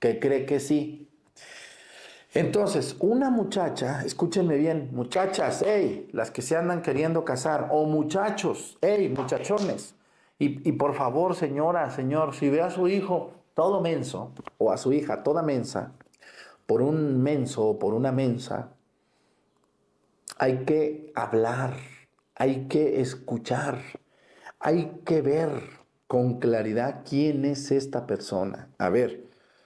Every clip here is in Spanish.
que cree que sí. Entonces, una muchacha, escúchenme bien, muchachas, hey, las que se andan queriendo casar, o muchachos, hey, muchachones, y por favor, señora, señor, si ve a su hijo todo menso, o a su hija toda mensa, por un menso o por una mensa, hay que hablar, hay que escuchar, hay que ver con claridad quién es esta persona. A ver,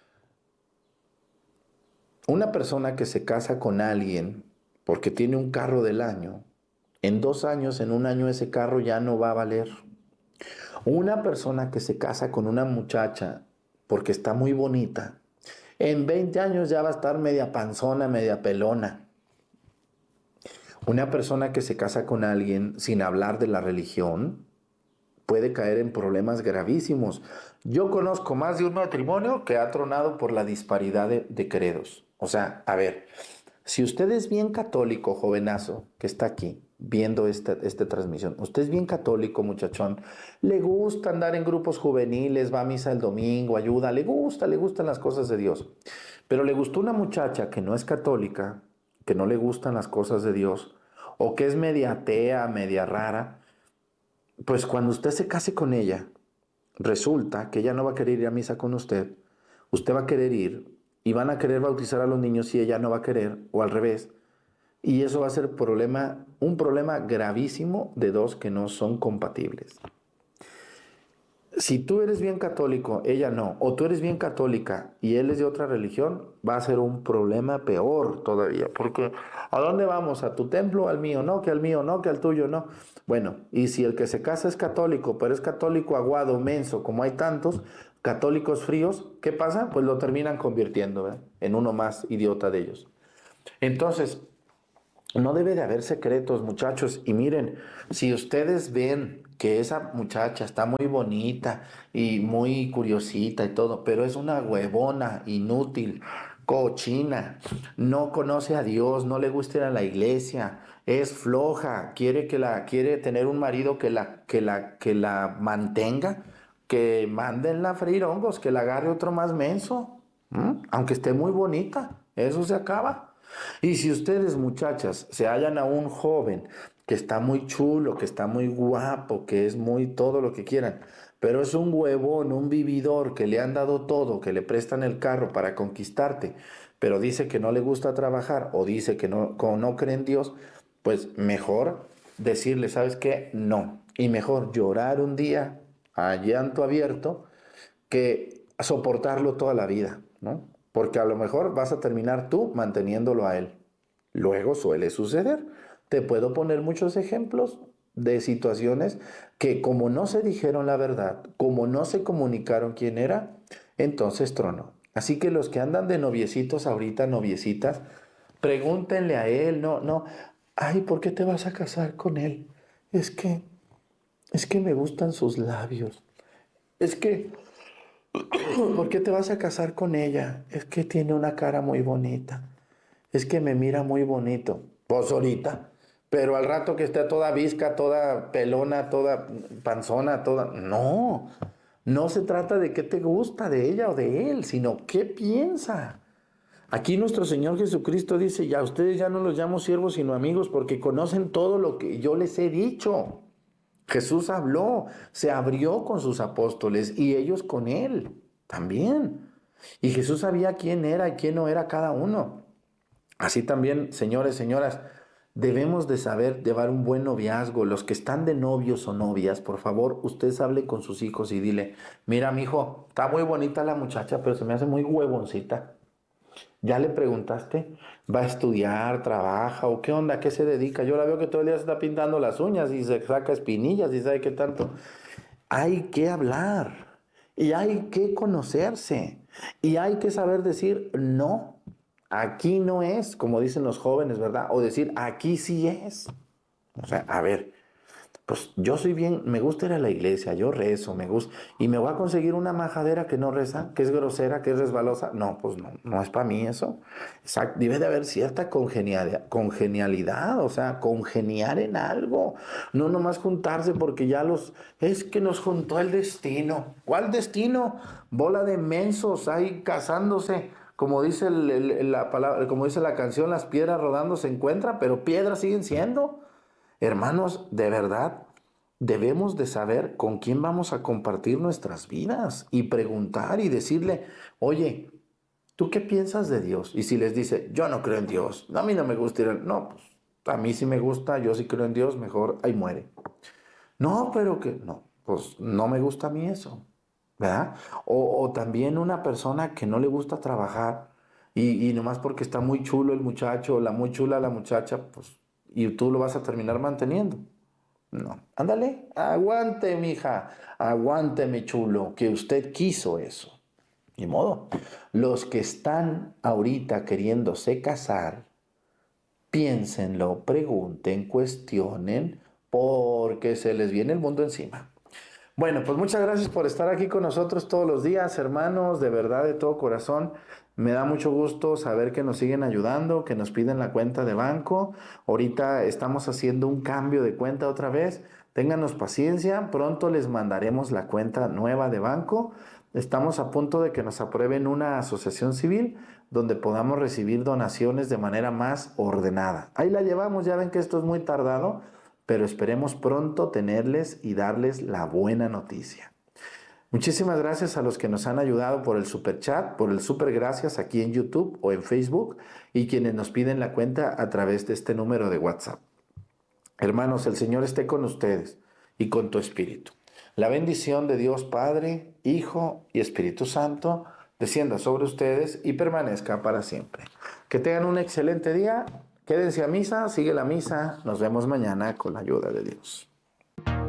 una persona que se casa con alguien porque tiene un carro del año, en 2 años, en un año ese carro ya no va a valer. Una persona que se casa con una muchacha porque está muy bonita, en 20 años ya va a estar media panzona, media pelona. Una persona que se casa con alguien sin hablar de la religión puede caer en problemas gravísimos. Yo conozco más de un matrimonio que ha tronado por la disparidad de credos. O sea, a ver, si usted es bien católico, jovenazo, que está aquí viendo esta transmisión, usted es bien católico, muchachón, le gusta andar en grupos juveniles, va a misa el domingo, ayuda, le gustan las cosas de Dios. Pero le gustó una muchacha que no es católica, que no le gustan las cosas de Dios, o que es media atea, media rara, pues cuando usted se case con ella, resulta que ella no va a querer ir a misa con usted va a querer ir y van a querer bautizar a los niños y ella no va a querer, o al revés. Y eso va a ser un problema gravísimo de dos que no son compatibles. Si tú eres bien católico, ella no, o tú eres bien católica y él es de otra religión, va a ser un problema peor todavía, porque ¿a dónde vamos? ¿A tu templo? ¿Al mío? No, que al mío, no, que al tuyo, no. Bueno, y si el que se casa es católico, pero es católico aguado, menso, como hay tantos católicos fríos, ¿qué pasa? Pues lo terminan convirtiendo, ¿verdad?, en uno más idiota de ellos. Entonces, no debe de haber secretos, muchachos. Y miren, si ustedes ven que esa muchacha está muy bonita y muy curiosita y todo, pero es una huevona, inútil, cochina, no conoce a Dios, no le gusta ir a la iglesia, es floja, quiere tener un marido que la mantenga, que mándenla a freír hongos, que la agarre otro más menso, aunque esté muy bonita, eso se acaba. Y si ustedes, muchachas, se hallan a un joven que está muy chulo, que está muy guapo, que es muy todo lo que quieran, pero es un huevón, un vividor, que le han dado todo, que le prestan el carro para conquistarte, pero dice que no le gusta trabajar o dice que no, como no cree en Dios, pues mejor decirle, ¿sabes qué? No. Y mejor llorar un día a llanto abierto que soportarlo toda la vida, ¿no? Porque a lo mejor vas a terminar tú manteniéndolo a él. Luego suele suceder. Te puedo poner muchos ejemplos de situaciones que como no se dijeron la verdad, como no se comunicaron quién era, entonces tronó. Así que los que andan de noviecitos ahorita, noviecitas, pregúntenle a él, no, no, ay, ¿por qué te vas a casar con él? Es que, es que me gustan sus labios. Es que ¿por qué te vas a casar con ella? Es que tiene una cara muy bonita. Es que me mira muy bonito. Pues ahorita. Pero al rato que esté toda visca, toda pelona, toda panzona, toda... No. No se trata de qué te gusta de ella o de él, sino qué piensa. Aquí nuestro Señor Jesucristo dice, ya ustedes ya no los llamo siervos sino amigos porque conocen todo lo que yo les he dicho. Jesús habló, se abrió con sus apóstoles y ellos con él también. Y Jesús sabía quién era y quién no era cada uno. Así también, señores, señoras, debemos de saber llevar un buen noviazgo. Los que están de novios o novias, por favor, ustedes hablen con sus hijos y dile, mira, mijo, está muy bonita la muchacha, pero se me hace muy huevoncita. ¿Ya le preguntaste? ¿Va a estudiar, trabaja o qué onda? ¿A qué se dedica? Yo la veo que todo el día se está pintando las uñas y se saca espinillas y sabe qué tanto. Hay que hablar y hay que conocerse y hay que saber decir no. Aquí no es, como dicen los jóvenes, ¿verdad? O decir aquí sí es. O sea, a ver, Pues yo soy bien, me gusta ir a la iglesia, yo rezo, me gusta, y me voy a conseguir una majadera que no reza, que es grosera, que es resbalosa. No, pues no, no es para mí eso. Exacto, debe de haber cierta congenialidad, o sea, congeniar en algo. No nomás juntarse porque es que nos juntó el destino. ¿Cuál destino? Bola de mensos ahí casándose. Como dice la palabra, como dice la canción, las piedras rodando se encuentran, pero piedras siguen siendo. Hermanos, de verdad, debemos de saber con quién vamos a compartir nuestras vidas y preguntar y decirle, oye, ¿tú qué piensas de Dios? Y si les dice, yo no creo en Dios, a mí no me gusta no, pues a mí sí me gusta, yo sí creo en Dios, mejor ahí muere. No, pero que, no, pues no me gusta a mí eso, ¿verdad? O también una persona que no le gusta trabajar y nomás porque está muy chulo el muchacho o la muy chula la muchacha, pues, y tú lo vas a terminar manteniendo. No, ándale, aguante, mija, aguante, mi chulo, que usted quiso eso. Ni modo. Los que están ahorita queriéndose casar, piénsenlo, pregunten, cuestionen, porque se les viene el mundo encima. Bueno, pues muchas gracias por estar aquí con nosotros todos los días, hermanos, de verdad, de todo corazón. Me da mucho gusto saber que nos siguen ayudando, que nos piden la cuenta de banco. Ahorita estamos haciendo un cambio de cuenta otra vez. Ténganos paciencia, pronto les mandaremos la cuenta nueva de banco. Estamos a punto de que nos aprueben una asociación civil donde podamos recibir donaciones de manera más ordenada. Ahí la llevamos, ya ven que esto es muy tardado, pero esperemos pronto tenerles y darles la buena noticia. Muchísimas gracias a los que nos han ayudado por el super chat, por el super gracias aquí en YouTube o en Facebook y quienes nos piden la cuenta a través de este número de WhatsApp. Hermanos, el Señor esté con ustedes y con tu espíritu. La bendición de Dios Padre, Hijo y Espíritu Santo descienda sobre ustedes y permanezca para siempre. Que tengan un excelente día. Quédense a misa, sigue la misa. Nos vemos mañana con la ayuda de Dios.